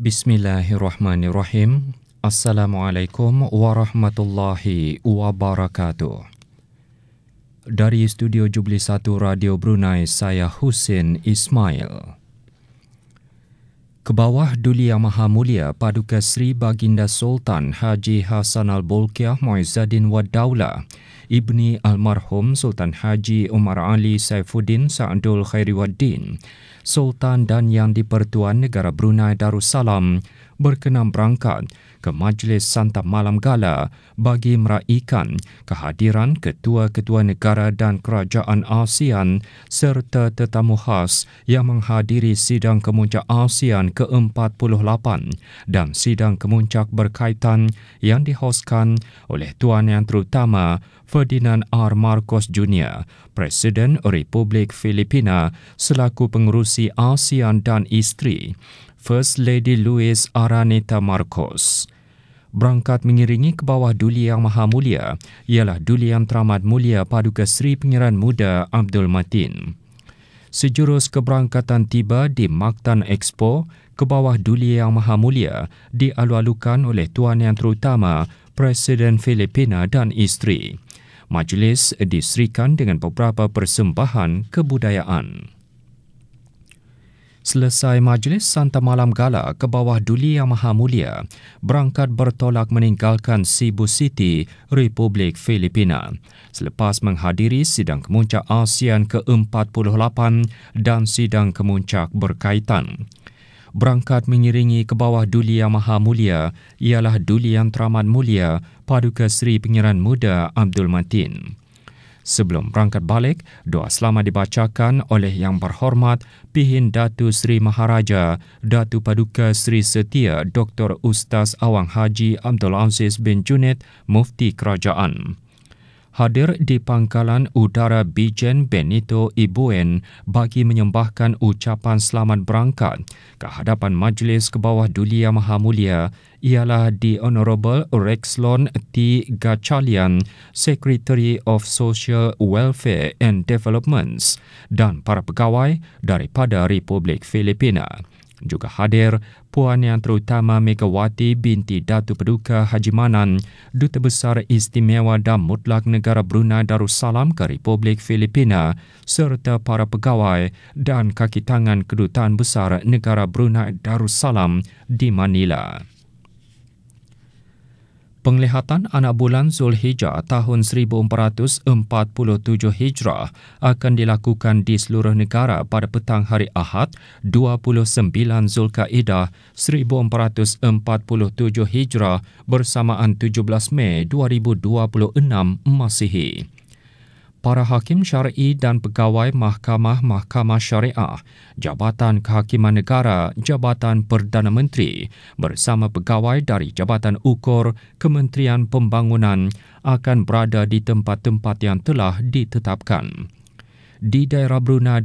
Bismillahirrahmanirrahim. Assalamualaikum warahmatullahi wabarakatuh. Dari Studio Jubli 1 Radio Brunei, saya Husin Ismail. Kebawah Duli Yang Maha Mulia Paduka Sri Baginda Sultan Haji Hassan Al-Bolkiah Muizzaddin Wad Daulah, Ibni Almarhum Sultan Haji Umar Ali Saifuddin Sa'dul Khairiwaddin, Sultan dan Yang di-Pertuan Negara Brunei Darussalam berkenan berangkat ke Majlis Santap Malam Gala bagi meraikan kehadiran ketua-ketua negara dan kerajaan ASEAN serta tetamu khas yang menghadiri sidang kemuncak ASEAN ke-48 dan sidang kemuncak berkaitan yang dihoskan oleh Tuan Yang Terutama Ferdinand R. Marcos Jr., Presiden Republik Filipina selaku pengerusi ASEAN dan isteri, First Lady Luis Araneta Marcos. Berangkat mengiringi ke bawah Duli Yang Maha Mulia ialah Duli Yang Teramat Mulia Paduka Seri Pengiran Muda Abdul Matin. Sejurus keberangkatan tiba di Mactan Expo ke bawah Duli Yang Maha Mulia dialu-alukan oleh Tuan Yang Terutama Presiden Filipina dan isteri. Majlis diserikan dengan beberapa persembahan kebudayaan. Selesai majlis Santap Malam Gala ke bawah Duli Yang Maha Mulia, berangkat bertolak meninggalkan Cebu City, Republik Filipina. Selepas menghadiri sidang kemuncak ASEAN ke-48 dan sidang kemuncak berkaitan. Berangkat mengiringi ke bawah Duli Yang Maha Mulia ialah Duli Yang Teramat Mulia Paduka Seri Pengiran Muda Abdul Matin. Sebelum berangkat balik, doa selamat dibacakan oleh Yang Berhormat Pihin Datu Seri Maharaja Datu Paduka Seri Setia Dr. Ustaz Awang Haji Abdul Aziz bin Junid, Mufti Kerajaan. Hadir di Pangkalan Udara Bijen Benito Ibuen bagi menyembahkan ucapan selamat berangkat ke hadapan Majlis ke bawah Duli Yang Maha Mulia ialah The Honourable Rexlon T. Gatchalian, Secretary of Social Welfare and Developments dan para pegawai daripada Republik Filipina. Juga hadir Puan Yang Terutama Megawati binti Datu Paduka Haji Manan, Duta Besar Istimewa dan Mutlak Negara Brunei Darussalam ke Republik Filipina serta para pegawai dan kaki tangan Kedutaan Besar Negara Brunei Darussalam di Manila. Penglihatan anak bulan Zulhijjah tahun 1447 Hijrah akan dilakukan di seluruh negara pada petang hari Ahad 29 Zulkaidah 1447 Hijrah bersamaan 17 Mei 2026 Masihi. Para hakim syar'i dan pegawai mahkamah syariah, Jabatan Kehakiman Negara, Jabatan Perdana Menteri bersama pegawai dari Jabatan Ukur Kementerian Pembangunan akan berada di tempat-tempat yang telah ditetapkan. Di daerah Brunei